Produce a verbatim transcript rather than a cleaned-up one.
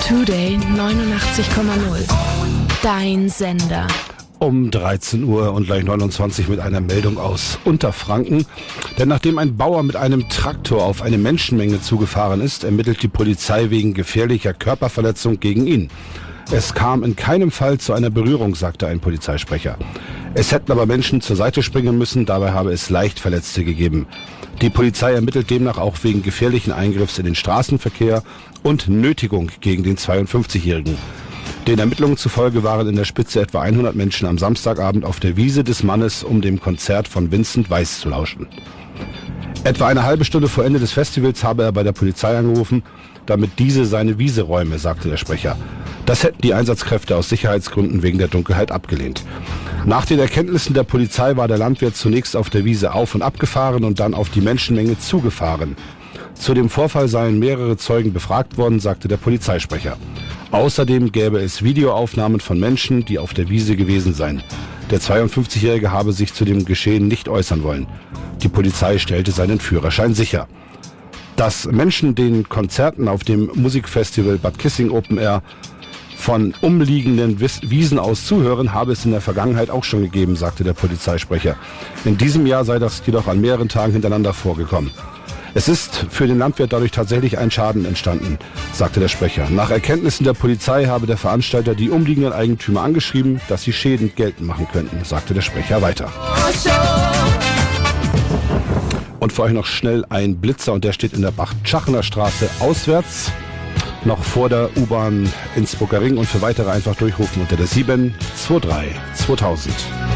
Today neunundachtzig Komma null. Dein Sender. Um dreizehn Uhr und gleich neunundzwanzig mit einer Meldung aus Unterfranken. Denn nachdem ein Bauer mit einem Traktor auf eine Menschenmenge zugefahren ist, ermittelt die Polizei wegen gefährlicher Körperverletzung gegen ihn. Es kam in keinem Fall zu einer Berührung, sagte ein Polizeisprecher. Es hätten aber Menschen zur Seite springen müssen, dabei habe es leicht Verletzte gegeben. Die Polizei ermittelt demnach auch wegen gefährlichen Eingriffs in den Straßenverkehr und Nötigung gegen den zweiundfünfzigjährigen. Den Ermittlungen zufolge waren in der Spitze etwa hundert Menschen am Samstagabend auf der Wiese des Mannes, um dem Konzert von Vincent Weiss zu lauschen. Etwa eine halbe Stunde vor Ende des Festivals habe er bei der Polizei angerufen, damit diese seine Wiese räume, sagte der Sprecher. Das hätten die Einsatzkräfte aus Sicherheitsgründen wegen der Dunkelheit abgelehnt. Nach den Erkenntnissen der Polizei war der Landwirt zunächst auf der Wiese auf- und abgefahren und dann auf die Menschenmenge zugefahren. Zu dem Vorfall seien mehrere Zeugen befragt worden, sagte der Polizeisprecher. Außerdem gäbe es Videoaufnahmen von Menschen, die auf der Wiese gewesen seien. Der zweiundfünfzigjährige habe sich zu dem Geschehen nicht äußern wollen. Die Polizei stellte seinen Führerschein sicher. Dass Menschen den Konzerten auf dem Musikfestival Bad Kissing Open Air von umliegenden Wiesen aus zuhören, habe es in der Vergangenheit auch schon gegeben, sagte der Polizeisprecher. In diesem Jahr sei das jedoch an mehreren Tagen hintereinander vorgekommen. Es ist für den Landwirt dadurch tatsächlich ein Schaden entstanden, sagte der Sprecher. Nach Erkenntnissen der Polizei habe der Veranstalter die umliegenden Eigentümer angeschrieben, dass sie Schäden geltend machen könnten, sagte der Sprecher weiter. Und für euch noch schnell ein Blitzer, und der steht in der Bach-Tschachner Straße auswärts, noch vor der U-Bahn Innsbrucker Ring, und für weitere einfach durchrufen unter der sieben zwei drei zweitausend.